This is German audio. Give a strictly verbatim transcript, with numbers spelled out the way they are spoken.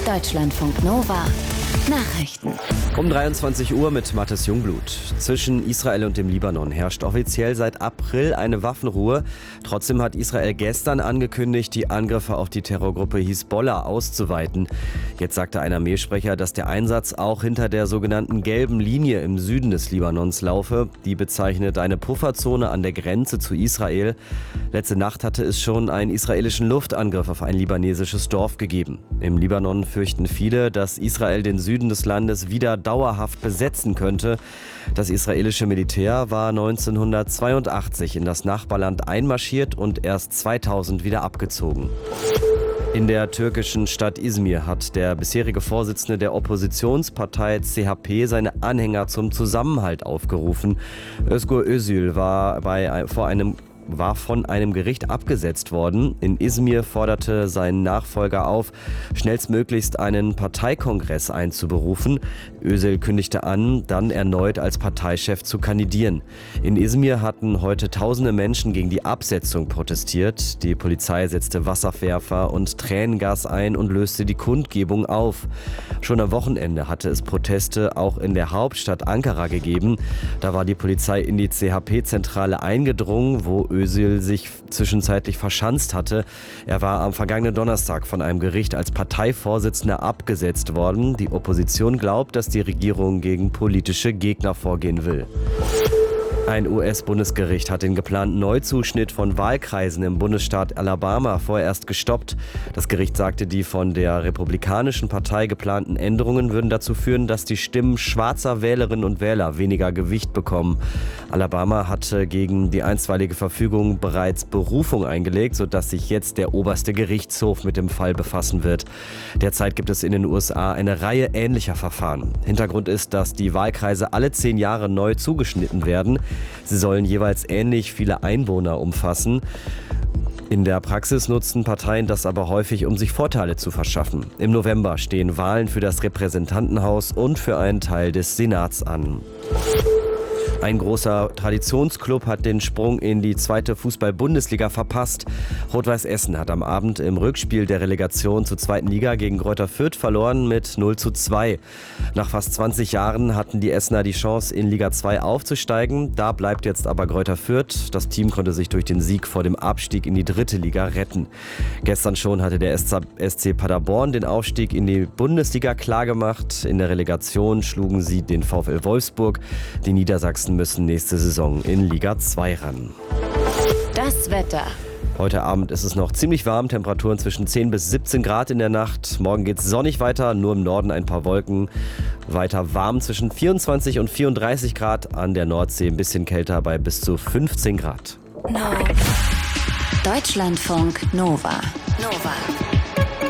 Deutschlandfunk Nova Nachrichten. Um dreiundzwanzig Uhr mit Mathis Jungblut. Zwischen Israel und dem Libanon herrscht offiziell seit April eine Waffenruhe. Trotzdem hat Israel gestern angekündigt, die Angriffe auf die Terrorgruppe Hisbollah auszuweiten. Jetzt sagte ein Armeesprecher, dass der Einsatz auch hinter der sogenannten gelben Linie im Süden des Libanons laufe. Die bezeichnet eine Pufferzone an der Grenze zu Israel. Letzte Nacht hatte es schon einen israelischen Luftangriff auf ein libanesisches Dorf gegeben. Im Libanon fürchten viele, dass Israel den Süden des Landes wieder dauerhaft besetzen könnte. Das israelische Militär war neunzehnhundertzweiundachtzig in das Nachbarland einmarschiert und erst zweitausend wieder abgezogen. In der türkischen Stadt Izmir hat der bisherige Vorsitzende der Oppositionspartei C H P seine Anhänger zum Zusammenhalt aufgerufen. Özgür Özil war bei, vor einem war von einem Gericht abgesetzt worden. In Izmir forderte sein Nachfolger auf, schnellstmöglichst einen Parteikongress einzuberufen. Özil kündigte an, dann erneut als Parteichef zu kandidieren. In Izmir hatten heute tausende Menschen gegen die Absetzung protestiert. Die Polizei setzte Wasserwerfer und Tränengas ein und löste die Kundgebung auf. Schon am Wochenende hatte es Proteste auch in der Hauptstadt Ankara gegeben. Da war die Polizei in die C H P-Zentrale eingedrungen, wo Özil sich zwischenzeitlich verschanzt hatte. Er war am vergangenen Donnerstag von einem Gericht als Parteivorsitzender abgesetzt worden. Die Opposition glaubt, dass die Regierung gegen politische Gegner vorgehen will. Ein U S-Bundesgericht hat den geplanten Neuzuschnitt von Wahlkreisen im Bundesstaat Alabama vorerst gestoppt. Das Gericht sagte, die von der Republikanischen Partei geplanten Änderungen würden dazu führen, dass die Stimmen schwarzer Wählerinnen und Wähler weniger Gewicht bekommen. Alabama hatte gegen die einstweilige Verfügung bereits Berufung eingelegt, sodass sich jetzt der oberste Gerichtshof mit dem Fall befassen wird. Derzeit gibt es in den U S A eine Reihe ähnlicher Verfahren. Hintergrund ist, dass die Wahlkreise alle zehn Jahre neu zugeschnitten werden. Sie sollen jeweils ähnlich viele Einwohner umfassen. In der Praxis nutzen Parteien das aber häufig, um sich Vorteile zu verschaffen. Im November stehen Wahlen für das Repräsentantenhaus und für einen Teil des Senats an. Ein großer Traditionsclub hat den Sprung in die zweite Fußball-Bundesliga verpasst. Rot-Weiß Essen hat am Abend im Rückspiel der Relegation zur zweiten Liga gegen Greuther Fürth verloren mit null zu zwei. Nach fast zwanzig Jahren hatten die Essener die Chance, in Liga zwei aufzusteigen. Da bleibt jetzt aber Greuther Fürth. Das Team konnte sich durch den Sieg vor dem Abstieg in die dritte Liga retten. Gestern schon hatte der S C Paderborn den Aufstieg in die Bundesliga klargemacht. In der Relegation schlugen sie den VfL Wolfsburg. Die Niedersachsen müssen nächste Saison in Liga zwei ran. Das Wetter. Heute Abend ist es noch ziemlich warm, Temperaturen zwischen zehn bis siebzehn Grad in der Nacht. Morgen geht es sonnig weiter, nur im Norden ein paar Wolken. Weiter warm zwischen vierundzwanzig und vierunddreißig Grad, an der Nordsee ein bisschen kälter bei bis zu fünfzehn Grad. No. Deutschlandfunk Nova. Nova.